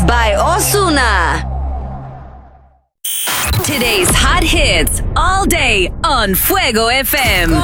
by Ozuna. Today's hot hits all day on Fuego FM.